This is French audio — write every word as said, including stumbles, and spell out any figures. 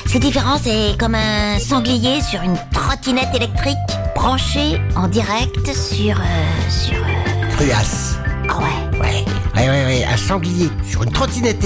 C'est différent, c'est comme un sanglier sur une trottinette électrique, branché en direct sur... Euh, sur... Euh... Cruas. Ah ouais. Ouais, ouais, ouais, ouais, un sanglier sur une trottinette